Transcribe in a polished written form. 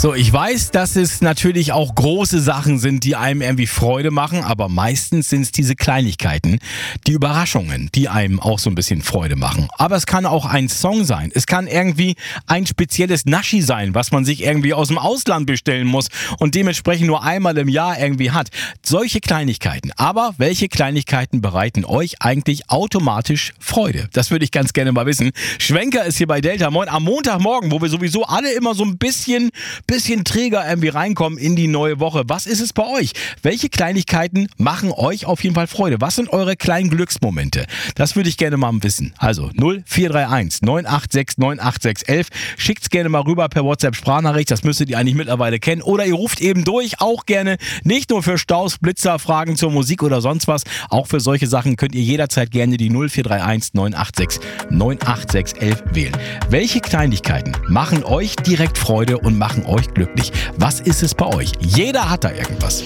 So, ich weiß, dass es natürlich auch große Sachen sind, die einem irgendwie Freude machen, aber meistens sind es diese Kleinigkeiten, die Überraschungen, die einem auch so ein bisschen Freude machen. Aber es kann auch ein Song sein. Es kann irgendwie ein spezielles Naschi sein, was man sich irgendwie aus dem Ausland bestellen muss und dementsprechend nur einmal im Jahr irgendwie hat. Solche Kleinigkeiten. Aber welche Kleinigkeiten bereiten euch eigentlich automatisch Freude? Das würde ich ganz gerne mal wissen. Schwenker ist hier bei Delta Moin am Montagmorgen, wo wir sowieso alle immer so ein bisschen träger irgendwie reinkommen in die neue Woche. Was ist es bei euch? Welche Kleinigkeiten machen euch auf jeden Fall Freude? Was sind eure kleinen Glücksmomente? Das würde ich gerne mal wissen. Also 0431 986 98611. Schickt's gerne mal rüber per WhatsApp-Sprachnachricht. Das müsstet ihr eigentlich mittlerweile kennen. Oder ihr ruft eben durch. Auch gerne nicht nur für Staus, Blitzer, Fragen zur Musik oder sonst was. Auch für solche Sachen könnt ihr jederzeit gerne die 0431 986 98611 wählen. Welche Kleinigkeiten machen euch direkt Freude und machen euch glücklich? Was ist es bei euch? Jeder hat da irgendwas.